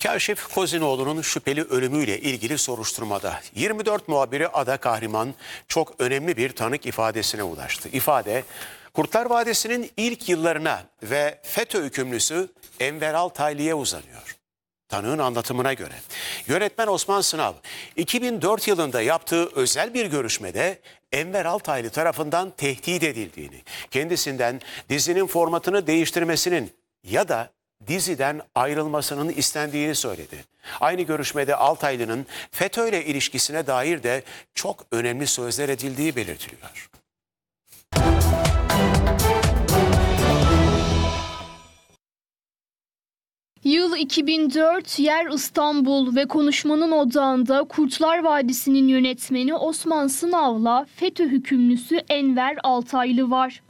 Kaşif Kozinoğlu'nun şüpheli ölümüyle ilgili soruşturmada 24 muhabiri Ada Kahraman çok önemli bir tanık ifadesine ulaştı. İfade, Kurtlar Vadisi'nin ilk yıllarına ve FETÖ hükümlüsü Enver Altaylı'ya uzanıyor. Tanığın anlatımına göre yönetmen Osman Sınav 2004 yılında yaptığı özel bir görüşmede Enver Altaylı tarafından tehdit edildiğini, kendisinden dizinin formatını değiştirmesinin ya da diziden ayrılmasının istendiğini söyledi. Aynı görüşmede Altaylı'nın FETÖ ile ilişkisine dair de çok önemli sözler edildiği belirtiliyor. Yıl 2004, yer İstanbul ve konuşmanın odağında Kurtlar Vadisi'nin yönetmeni Osman Sınav'la FETÖ hükümlüsü Enver Altaylı var.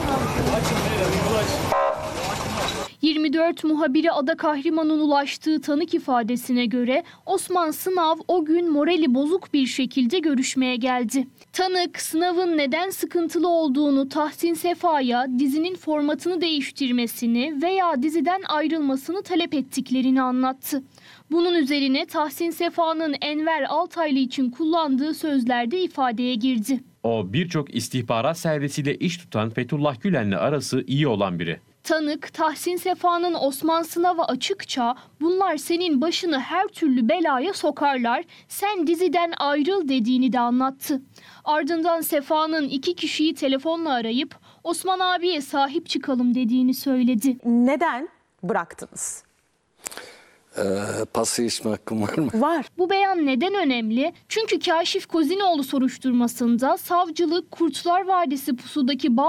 24 muhabiri Ada Kahraman'ın ulaştığı tanık ifadesine göre Osman Sınav o gün morali bozuk bir şekilde görüşmeye geldi. Tanık, Sınav'ın neden sıkıntılı olduğunu Tahsin Sefa'ya dizinin formatını değiştirmesini veya diziden ayrılmasını talep ettiklerini anlattı. Bunun üzerine Tahsin Sefa'nın Enver Altaylı için kullandığı sözlerde ifadeye girdi. O birçok istihbarat servisiyle iş tutan Fethullah Gülen'le arası iyi olan biri. Tanık, Tahsin Sefa'nın Osman Sınav'a açıkça bunlar senin başını her türlü belaya sokarlar, sen diziden ayrıl dediğini de anlattı. Ardından Sefa'nın 2 kişiyi telefonla arayıp Osman abiye sahip çıkalım dediğini söyledi. Neden bıraktınız? Pası içme hakkım var mı? Var. Bu beyan neden önemli? Çünkü Kaşif Kozinoğlu soruşturmasında savcılık Kurtlar Vadisi pusudaki